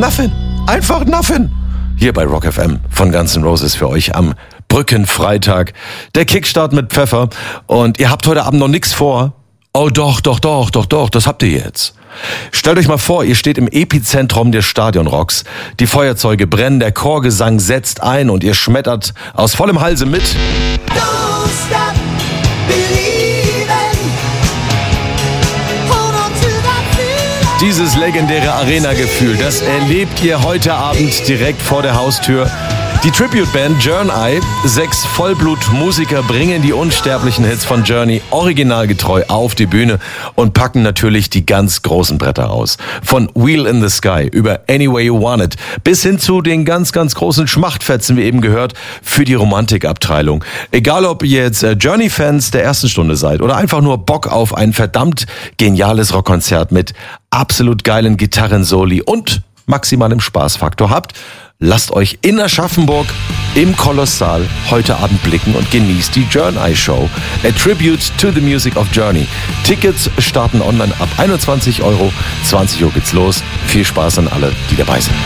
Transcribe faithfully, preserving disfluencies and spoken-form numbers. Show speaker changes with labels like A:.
A: Nothing. Einfach nothing. Hier bei Rock F M von Guns N' Roses für euch am Brückenfreitag. Der Kickstart mit Pfeffer. Und ihr habt heute Abend noch nichts vor. Oh doch, doch, doch, doch, doch, das habt ihr jetzt. Stellt euch mal vor, ihr steht im Epizentrum des Stadionrocks. Die Feuerzeuge brennen, der Chorgesang setzt ein und ihr schmettert aus vollem Halse mit.
B: Don't stop believing. Hold on to that feeling.
A: Dieses legendäre Arena-Gefühl, das erlebt ihr heute Abend direkt vor der Haustür. Die Tribute-Band Journey, sechs Vollblut-Musiker bringen die unsterblichen Hits von Journey originalgetreu auf die Bühne und packen natürlich die ganz großen Bretter aus. Von Wheel in the Sky über Any Way You Want It bis hin zu den ganz, ganz großen Schmachtfetzen, wie eben gehört, für die Romantikabteilung. Egal, ob ihr jetzt Journey-Fans der ersten Stunde seid oder einfach nur Bock auf ein verdammt geniales Rockkonzert mit absolut geilen Gitarrensoli und maximalem Spaßfaktor habt, lasst euch in Aschaffenburg im Kolossal heute Abend blicken und genießt die Journey Show. A Tribute to the Music of Journey. Tickets starten online ab einundzwanzig Euro. zwanzig Uhr geht's los. Viel Spaß an alle, die dabei sind.